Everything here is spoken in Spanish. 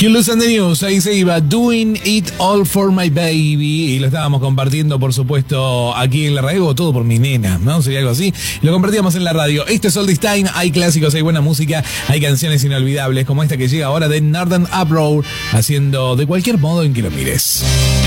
You Listen the News, ahí se iba Doing It All for My Baby, y lo estábamos compartiendo, por supuesto, aquí en la radio, todo por mi nena, ¿no? Sería algo así. Lo compartíamos en la radio. Esto es All This Time, hay clásicos, hay buena música, hay canciones inolvidables, como esta que llega ahora de Northern Uproar, haciendo De Cualquier Modo en que lo mires.